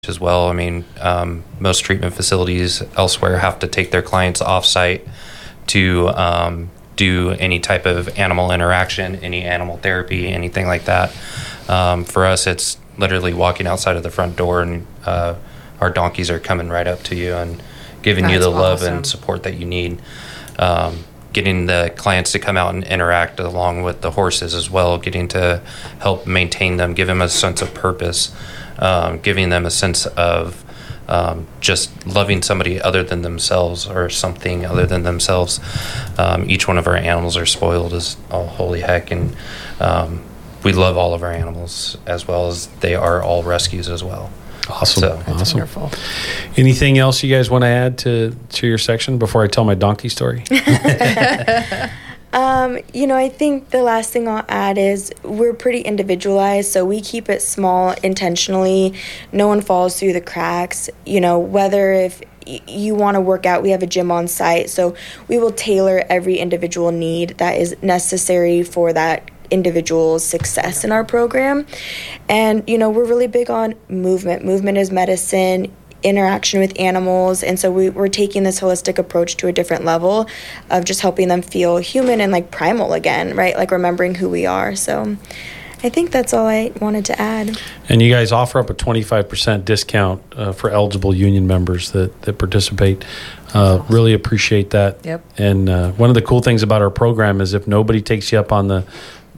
as well. I mean, most treatment facilities elsewhere have to take their clients off-site to do any type of animal interaction, any animal therapy, anything like that. For us, it's literally walking outside of the front door, and our donkeys are coming right up to you and giving you the love and support that you need. Getting the clients to come out and interact along with the horses as well, getting to help maintain them, give them a sense of purpose, giving them a sense of just loving somebody other than themselves or something other than themselves. Each one of our animals are spoiled as all holy heck, and we love all of our animals as well as they are all rescues as well. Awesome. So, awesome. Wonderful. Anything else you guys want to add to your section before I tell my donkey story? I think the last thing I'll add is we're pretty individualized, so we keep it small intentionally. No one falls through the cracks. Whether if you want to work out, we have a gym on site, so we will tailor every individual need that is necessary for that individual's success in our program. And, we're really big on movement. Movement is medicine, interaction with animals, and so we're taking this holistic approach to a different level of just helping them feel human and primal again, right? Remembering who we are. So I think that's all I wanted to add. And you guys offer up a 25% discount for eligible union members that participate. Really appreciate that. Yep. And one of the cool things about our program is if nobody takes you up on it,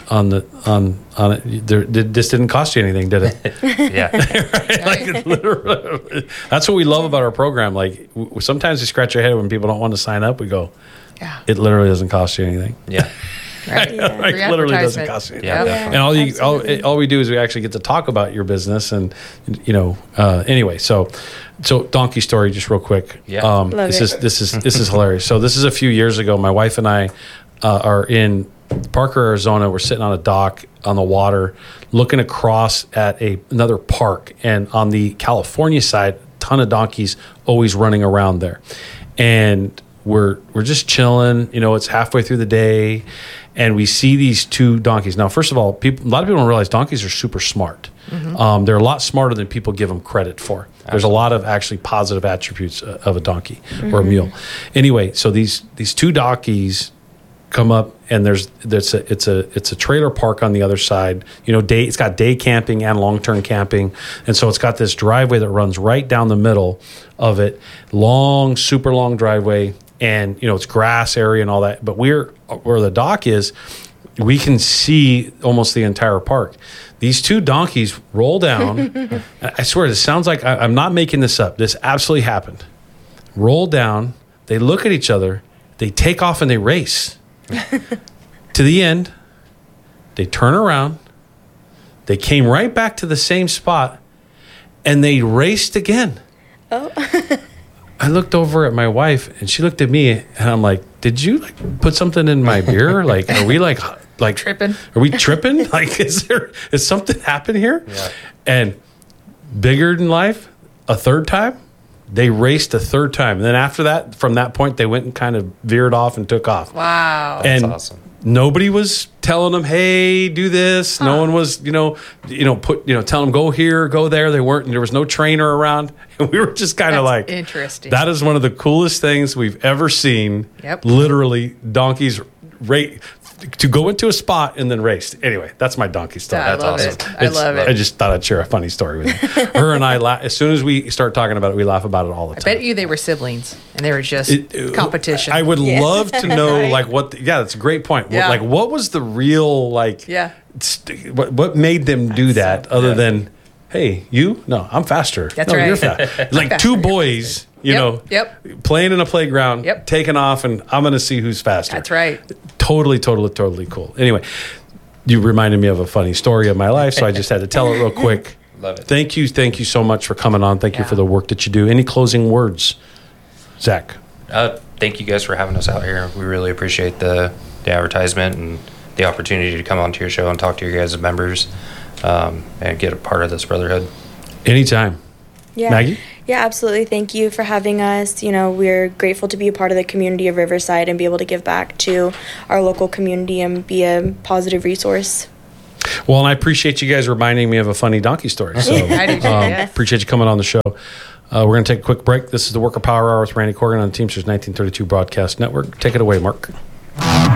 this didn't cost you anything, did it? yeah. Right? Literally, that's what we love about our program. Sometimes we scratch our head when people don't want to sign up. We go, Yeah. it literally doesn't cost you anything. Yeah. Right. Yeah. Free Literally doesn't advertisement. cost you anything. Yeah. And all we do is we actually get to talk about your business, and anyway. So donkey story, just real quick. Yeah. This is hilarious. So this is a few years ago. My wife and I are in Parker, Arizona. We're sitting on a dock on the water, looking across at another park, and on the California side, a ton of donkeys always running around there, and we're just chilling. It's halfway through the day, and we see these two donkeys. Now, first of all, a lot of people don't realize donkeys are super smart. Mm-hmm. They're a lot smarter than people give them credit for. Absolutely. There's a lot of actually positive attributes of a donkey or a mule. Anyway, so these two donkeys come up, and it's a trailer park on the other side. It's got day camping and long-term camping, and so it's got this driveway that runs right down the middle of it, super long driveway, and it's grass area and all that. But where the dock is, we can see almost the entire park. These two donkeys roll down. I swear, this sounds like I'm not making this up. This absolutely happened. Roll down. They look at each other. They take off and they race. To the end, they turn around, they came right back to the same spot, and they raced again. Oh. I looked over at my wife, and she looked at me, and I'm like, did you put something in my beer? Are we like tripping? Are we tripping? Is something happen here? Yeah. And bigger than life, a third time, they raced a third time. And then after that, from that point, they went and kind of veered off and took off. Wow. That's and awesome. Nobody was telling them, hey, do this. No one was, telling them, go here, go there. There was no trainer around. And we were just kind of like, interesting. That is one of the coolest things we've ever seen. Yep. Literally, donkeys to go into a spot and then raced. Anyway, that's my donkey story. I That's love awesome. it. I love it. I just thought I'd share a funny story with you. Her and I, as soon as we start talking about it, we laugh about it all the time. I bet you they were sibliings and they were just competition. I would love to know, that's a great point. Yeah. What was the real, what made them do that other than, hey, you? No, I'm faster. That's no, right. You're fast. Two boys, playing in a playground, taking off, and I'm going to see who's faster. That's right. Totally cool. Anyway, you reminded me of a funny story of my life, so I just had to tell it real quick. Love it. Thank you so much for coming on. Thank you for the work that you do. Any closing words, Zach? Thank you guys for having us out here. We really appreciate the advertisement and the opportunity to come onto your show and talk to your guys' members and get a part of this brotherhood. Anytime. Yeah. Maggie? Yeah, absolutely. Thank you for having us. We're grateful to be a part of the community of Riverside and be able to give back to our local community and be a positive resource. Well, and I appreciate you guys reminding me of a funny donkey story. So I do too, yes. appreciate you coming on the show. We're going to take a quick break. This is the Worker Power Hour with Randy Corgan on the Teamsters 1932 Broadcast Network. Take it away, Mark.